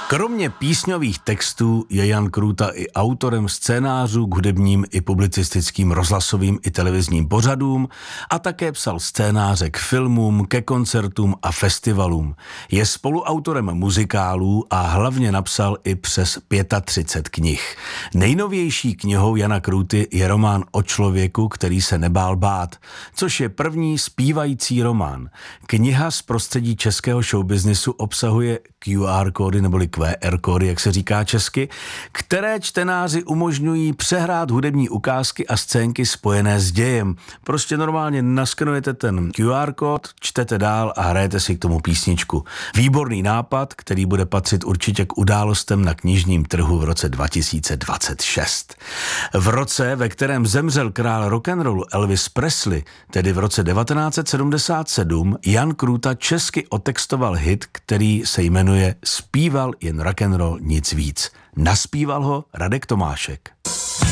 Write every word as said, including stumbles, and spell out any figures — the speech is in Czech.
Kromě písňových textů je Jan Krůta i autorem scénářů k hudebním i publicistickým rozhlasovým i televizním pořadům a také psal scénáře k filmům, ke koncertům a festivalům. Je spoluautorem muzikálů a hlavně napsal i přes třicet pět knih. Nejnovější knihou Jana Krůty je román O člověku, který se nebál bát, což je první zpívající román. Kniha z prostředí českého showbiznisu obsahuje Q R kódy neboli Q R kódy, jak se říká česky, které čtenáři umožňují přehrát hudební ukázky a scénky spojené s dějem. Prostě normálně naskenujete ten Q R kód, čtete dál a hrajete si k tomu písničku. Výborný nápad, který bude patřit určitě k událostem na knižním trhu v roce dva tisíce dvacet šest. V roce, ve kterém zemřel král rock'n'rollu Elvis Presley, tedy v roce devatenáct set sedmdesát sedm, Jan Krůta česky otextoval hit, který se jmenuje Zpíval jen rock'n'roll, nic víc. Naspíval ho Radek Tomášek.